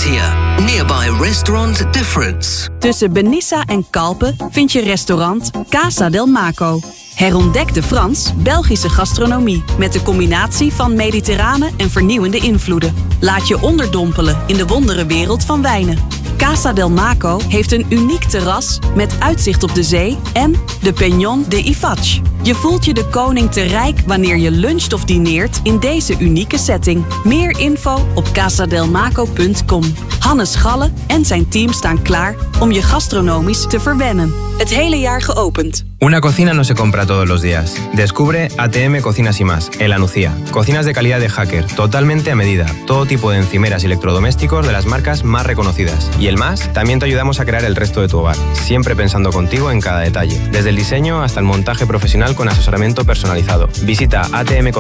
Valencia. Nearby restaurant Difference. Tussen Benissa en Calpe vind je restaurant Casa del Maco. Herontdek de Frans-Belgische gastronomie met de combinatie van mediterrane en vernieuwende invloeden. Laat je onderdompelen in de wonderenwereld van wijnen. Casa del Maco heeft een uniek terras met uitzicht op de zee en de Peñón de Ifach. Je voelt je de koning te rijk wanneer je luncht of dineert in deze unieke setting. Meer info op casadelmaco.com. Hannes Galle en zijn team staan klaar om je gastronomisch te verwennen. Het hele jaar geopend. Una cocina no se compra todos los días. Descubre ATM Cocinas y Más, en La Nucía. Cocinas de calidad de Hacker, totalmente a medida. Todo tipo de encimeras y electrodomésticos de las marcas más reconocidas. Y el más, también te ayudamos a crear el resto de tu hogar. Siempre pensando contigo en cada detalle. Desde el diseño hasta el montaje profesional con asesoramiento personalizado. Visita ATM